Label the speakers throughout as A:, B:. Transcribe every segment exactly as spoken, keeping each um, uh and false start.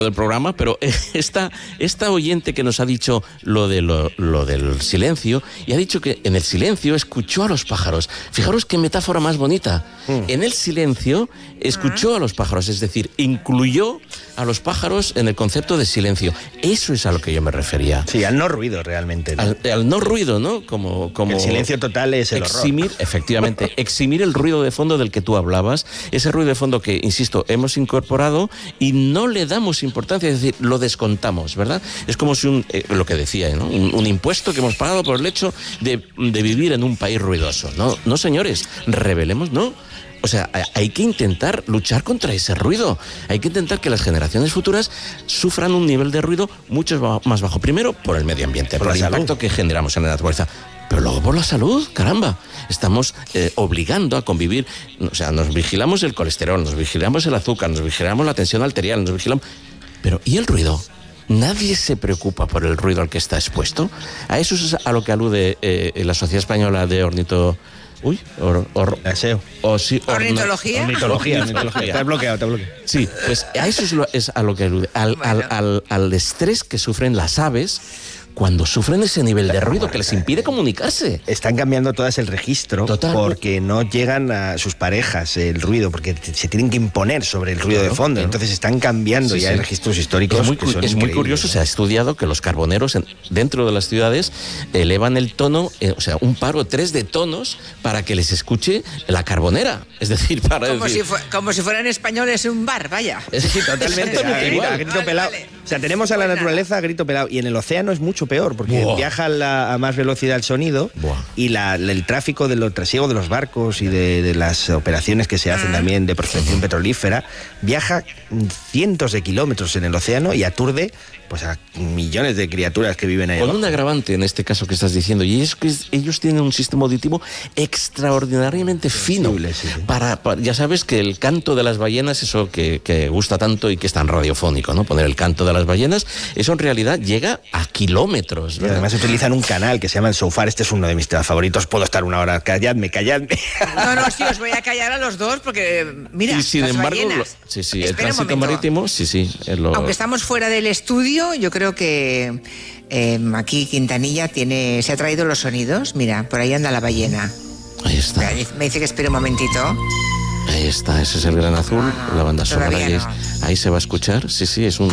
A: del programa, pero esta, esta oyente que nos ha dicho lo, de lo, lo del silencio, y ha dicho que en el silencio escuchó a los pájaros. Fijaros qué metáfora más bonita. Mm. En el silencio escuchó a los pájaros, es decir, incluyó a los pájaros en el concepto de silencio. Eso es a lo que yo me refería.
B: Sí, al no ruido realmente, ¿no?
A: Al, al no ruido, ¿no? Como, como
B: el silencio total es el
A: eximir,
B: horror.
A: Efectivamente, eximir el ruido de fondo del que tú hablabas, ese ruido de fondo que, insisto, hemos incorporado y no le damos importancia, es decir, lo descontamos, ¿verdad? Es como si un, eh, lo que decía, ¿no? Un, un impuesto que hemos pagado por el hecho de, de vivir en un país ruidoso. No, no, señores, rebelemos, no. O sea, hay que intentar luchar contra ese ruido. Hay que intentar que las generaciones futuras sufran un nivel de ruido mucho más bajo. Primero, por el medio ambiente, por, por el impacto que generamos en la naturaleza. Pero luego por la salud, caramba. Estamos eh, obligando a convivir. O sea, nos vigilamos el colesterol, nos vigilamos el azúcar, nos vigilamos la tensión arterial, nos vigilamos... Pero, ¿y el ruido? ¿Nadie se preocupa por el ruido al que está expuesto? A eso es a lo que alude eh, la Sociedad Española de Ornito... Uy, or, or,
C: o, sí, ornitología.
B: Ornitología, ornitología. Te has bloqueado, te has bloqueado.
A: Sí, pues a eso es, lo, es a lo que alude, al, bueno. al, al, al estrés que sufren las aves cuando sufren ese nivel de ruido que les impide comunicarse.
B: Están cambiando todas el registro. Total. Porque no llegan a sus parejas el ruido, porque se tienen que imponer sobre el ruido claro, de fondo. Claro. Entonces están cambiando sí, ya sí. registros históricos.
A: Es muy,
B: que son
A: es muy curioso, se ha estudiado que los carboneros en, dentro de las ciudades elevan el tono, eh, o sea, un par o tres de tonos para que les escuche la carbonera. Es decir, para
C: como,
A: decir...
C: si, fu como si fueran españoles en un bar, vaya.
B: Sí, sí, totalmente. a, grito, a grito vale, pelado. Vale. O sea, tenemos a la pues naturaleza a grito pelado. Y en el océano es mucho peor, porque Buah. viaja a, la, a más velocidad el sonido Buah. y la, el tráfico del trasiego de los barcos y de, de las operaciones que se hacen mm. también de prospección petrolífera viaja cientos de kilómetros en el océano y aturde pues a millones de criaturas que viven ahí.
A: Con un agravante en este caso que estás diciendo, y es que ellos tienen un sistema auditivo extraordinariamente fino. Sí, sí. Para, para, ya sabes que el canto de las ballenas, eso que, que gusta tanto y que es tan radiofónico, ¿no? Poner el canto de las ballenas, eso en realidad llega a kilómetros.
B: Y además utilizan un canal que se llama el Sofar. Este es uno de mis temas favoritos. Puedo estar una hora. Calladme, calladme.
C: No, no, sí, os voy a callar a los dos porque, mira,
A: y sin
C: las
A: embargo,
C: ballenas.
A: Lo, sí, sí, el tránsito marítimo, sí, sí. Lo...
C: Aunque estamos fuera del estudio, yo creo que eh, aquí Quintanilla tiene, se ha traído los sonidos. Mira, por ahí anda la ballena.
A: Ahí está.
C: Me dice que espere un momentito.
A: Ahí está, ese es el Gran Azul, no, la banda sonora. Ahí,
C: no.
A: ahí se va a escuchar. Sí, sí, es un...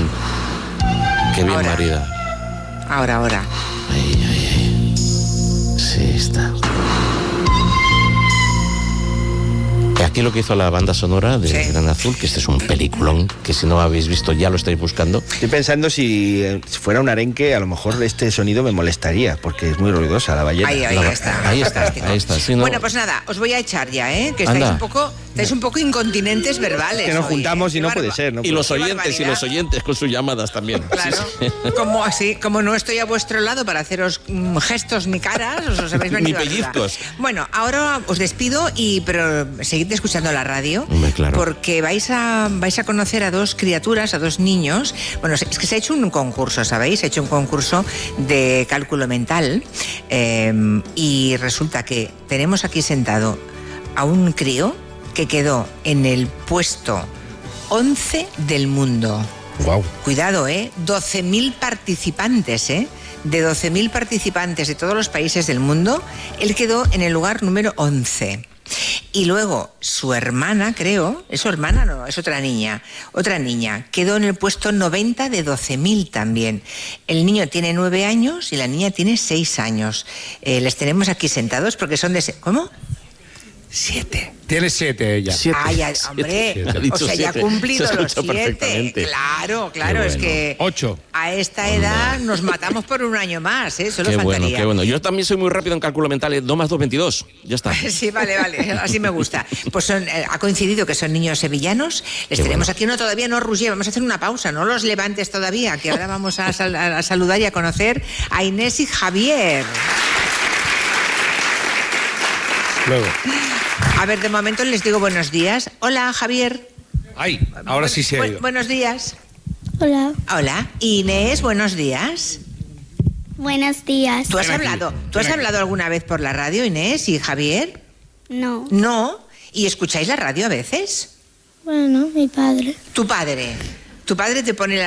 A: Qué bien
C: ahora.
A: marida.
C: Ahora, ahora.
A: Ahí, ahí, ahí. Sí, está. Aquí lo que hizo la banda sonora de sí. Gran Azul, que este es un peliculón, que si no habéis visto ya lo estáis buscando.
B: Estoy pensando si, si fuera un arenque, a lo mejor este sonido me molestaría, porque es muy ruidosa la ballena.
C: Ahí, ahí
B: la,
C: está.
A: Ahí está, ahí está. Sí, no.
C: Bueno, pues nada, os voy a echar ya, ¿eh? Que estáis un poco, estáis un poco incontinentes verbales.
B: Que nos
C: hoy,
B: juntamos
C: ¿eh?
B: y no puede ser. No
A: y
B: puede.
A: los oyentes y los oyentes con sus llamadas también.
C: Claro. Sí, sí. Como así, como no estoy a vuestro lado para haceros mm, gestos ni caras, os habéis venido
A: ni pellizcos.
C: Bueno, ahora os despido, y pero seguid escuchando la radio.
A: Hombre, claro.
C: Porque vais a, vais a conocer a dos criaturas, a dos niños. Bueno, es que se ha hecho un concurso, ¿sabéis? Se ha hecho un concurso de cálculo mental eh, y resulta que tenemos aquí sentado a un crío que quedó en el puesto once del mundo.
B: Wow.
C: Cuidado, ¿eh? doce mil participantes, ¿eh? De doce mil participantes de todos los países del mundo, él quedó en el lugar número once. Y luego su hermana, creo, es su hermana, no, es otra niña, otra niña, quedó en el puesto noventa de doce mil también. El niño tiene nueve años y la niña tiene seis años. Eh, les tenemos aquí sentados porque son de... ¿Cómo? Siete.
D: Tiene siete ella.
C: Siete. Ay, ay, hombre, siete. O sea, ya ha cumplido los siete. Claro, claro, bueno. Es que...
D: Ocho.
C: A esta edad nos matamos por un año más, ¿eh? Solo
A: qué
C: faltaría.
A: Bueno, qué bueno. Yo también soy muy rápido en cálculo mental, ¿eh? dos más dos, veintidós. Ya está.
C: Sí, vale, vale, así me gusta. Pues son, eh, ha coincidido que son niños sevillanos. Les qué tenemos bueno. aquí uno todavía, no, Roger, vamos a hacer una pausa, no los levantes todavía, que ahora vamos a, sal a saludar y a conocer a Inés y Javier.
D: Luego.
C: A ver, de momento les digo buenos días. Hola, Javier.
D: Ay, ahora sí se ha ido.
C: Bu buenos días.
E: Hola.
C: Hola. Inés, buenos días.
E: Buenos días.
C: ¿Tú has hablado, ¿tú has hablado alguna vez por la radio, Inés y Javier?
E: No.
C: ¿No? ¿Y escucháis la radio a veces?
E: Bueno, mi padre.
C: Tu padre. Tu padre te pone la